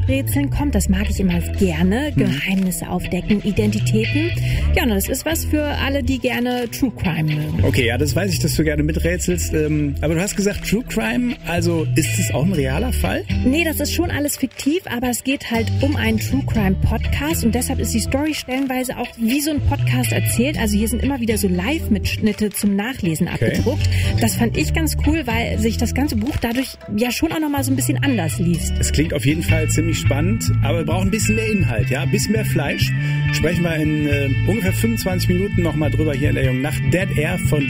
Mordrätseln kommt. Das mag ich immer gerne. Geheimnisse aufdecken, Identitäten. Ja, und das ist was für alle, die gerne True Crime mögen. Okay, ja, das weiß ich, dass du gerne miträtselst. Aber du hast gesagt True Crime, also ist es auch ein realer Fall? Nee, das ist schon alles fiktiv, aber es geht halt um einen True Crime Podcast und deshalb ist die Story stellenweise auch wie so ein Podcast erzählt. Also hier sind immer wieder so Live-Mitschnitte zum Nachlesen abgedruckt. Das fand ich ganz cool, weil sich das ganze Buch dadurch ja schon auch nochmal so ein bisschen anders liest. Es klingt auf jeden Fall ziemlich spannend, aber wir brauchen ein bisschen mehr Inhalt, ja, ein bisschen mehr Fleisch. Sprechen wir in ungefähr 25 Minuten nochmal drüber hier in der Jungen Nacht. Dead Air von